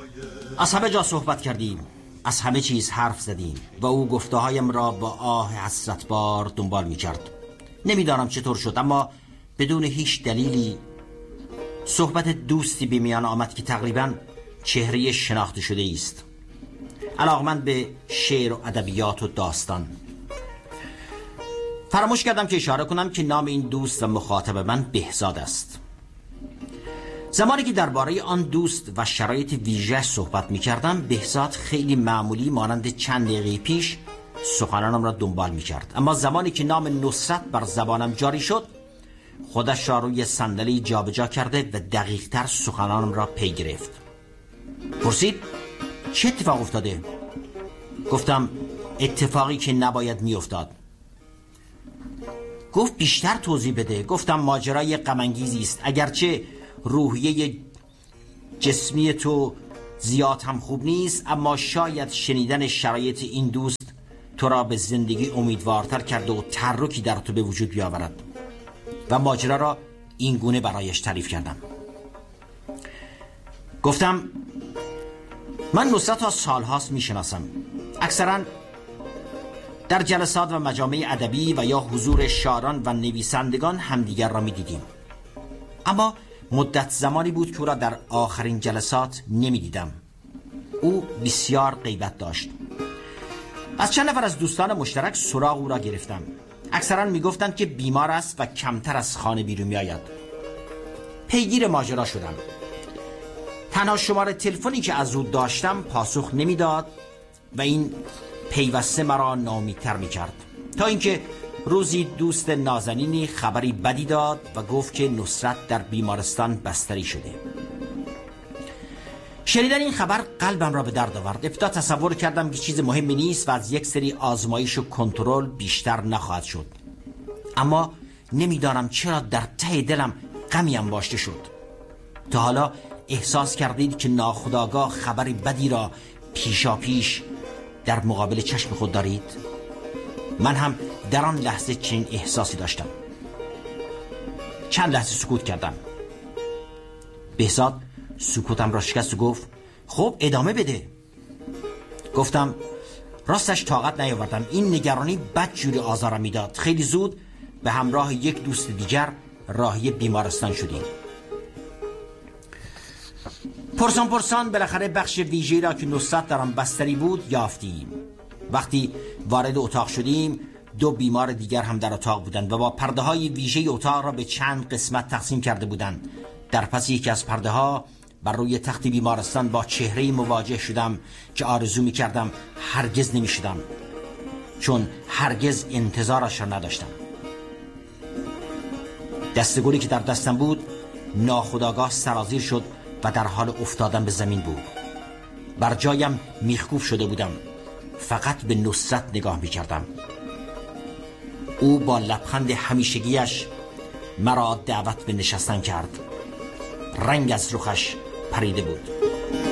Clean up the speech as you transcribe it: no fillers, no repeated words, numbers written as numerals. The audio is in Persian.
از همه جا صحبت کردیم، از همه چیز حرف زدیم و او گفته‌هایم را با آه حسرتبار دنبال می‌کرد. نمی‌دانم چطور شد، اما بدون هیچ دلیلی صحبت دوستی به میان آمد که تقریباً چهره شناخته شده است، علاقمند به شعر و ادبیات و داستان. فراموش کردم که اشاره کنم که نام این دوست و مخاطب من بهزاد است. زمانی که درباره آن دوست و شرایط ویژه صحبت می کردم، بهزاد خیلی معمولی مانند چند دقیقه پیش سخنانم را دنبال می کرد. اما زمانی که نام نصرت بر زبانم جاری شد، خودش را روی صندلی جابجا کرده و دقیق تر سخنانم را پی گرفت. پرسید چه اتفاق افتاده؟ گفتم اتفاقی که نباید می افتاد. گفت بیشتر توضیح بده. گفتم ماجرای غم انگیزی است، اگرچه روحیه جسمی تو زیاد هم خوب نیست، اما شاید شنیدن شرایط این دوست تو را به زندگی امیدوارتر کرده و تحرکی در تو به وجود بیاورد. و ماجرا را این گونه برایش تعریف کردم. گفتم من نصرت را سالهاست میشناسم. اکثرا در جلسات و مجامع ادبی و یا حضور شاعران و نویسندگان همدیگر را میدیدیم، اما مدت زمانی بود که او را در آخرین جلسات نمیدیدم. او بسیار غیبت داشت. از چند نفر از دوستان مشترک سراغ او را گرفتم. اکثرا میگفتند که بیمار است و کمتر از خانه بیرون میآید. پیگیر ماجرا شدم. تنها شماره تلفنی که از او داشتم پاسخ نمیداد و این پیوسته مرا ناامیدتر میکرد، تا اینکه روزی دوست نازنینی خبری بدی داد و گفت که نصرت در بیمارستان بستری شده. شنیدن این خبر قلبم را به درد آورد. ابتدا تصور کردم که چیز مهمی نیست و از یک سری آزمایش و کنترل بیشتر نخواهد شد، اما نمیدانم چرا در ته دلم غمی انباشته شد. تا حالا احساس کردید که ناخودآگاه خبری بدی را پیشا پیش در مقابل چشم خود دارید؟ من هم در آن لحظه چنین احساسی داشتم. چند لحظه سکوت کردم. بهزاد سکوتم را شکست و گفت خب ادامه بده. گفتم راستش طاقت نیاوردم. این نگرانی بدجوری آزارم میداد. خیلی زود به همراه یک دوست دیگر راهی بیمارستان شدیم. پرسان بالاخره بخش ویژه‌ای را که نصرت در آن بستری بود یافتیم. وقتی وارد اتاق شدیم، دو بیمار دیگر هم در اتاق بودند و با پرده‌های ویژه اتاق را به چند قسمت تقسیم کرده بودند. در پس یکی از پرده‌ها بر روی تخت بیمارستان با چهره‌ای مواجه شدم که آرزو می‌کردم هرگز نمی‌شدم، چون هرگز انتظارش را نداشتم. دستگلی که در دستم بود ناخودآگاه سرازیر شد و در حال افتادن به زمین بود. بر جایم میخکوب شده بودم. فقط به نصرت نگاه میکردم. او با لبخند همیشگیش مرا دعوت به نشستن کرد. رنگ از رخش پریده بود.